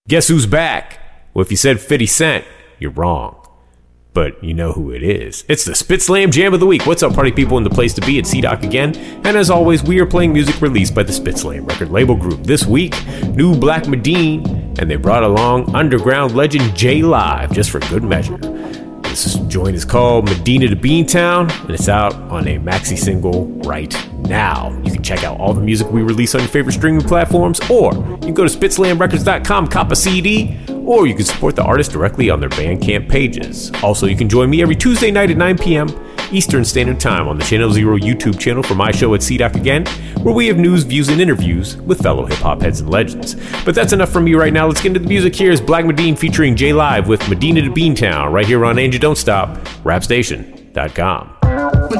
Guess who's back? Well, if you said 50 Cent, you're wrong. But you know who it is. It's the Spit Slam Jam of the Week. What's up, party people, in the place to be at CDOC again. And as always, we are playing music released by the Spit Slam record label group. This week, new Black Medine, and they brought along underground legend J Live, just for good measure. This joint is called Medina to Beantown, and it's out on a maxi single right now. You can check out all the music we release on your favorite streaming platforms, or you can go to spitslamrecords.com, cop a CD, or you can support the artist directly on their Bandcamp pages. Also, you can join me every Tuesday night at 9 p.m. Eastern Standard Time on the Channel Zero YouTube channel for my show at CDOC Again, where we have news, views, and interviews with fellow hip-hop heads and legends. But that's enough from me right now. Let's get into the music. Here is Black Medine featuring J Live with Medina to Beantown right here on Angel Don't Stop, rapstation.com.